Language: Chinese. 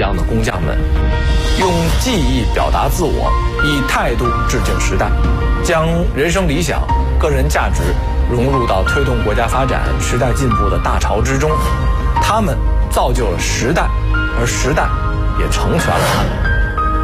样的工匠们，用技艺表达自我，以态度致敬时代，将人生理想、个人价值融入到推动国家发展、时代进步的大潮之中。他们造就了时代，而时代也成全了他们。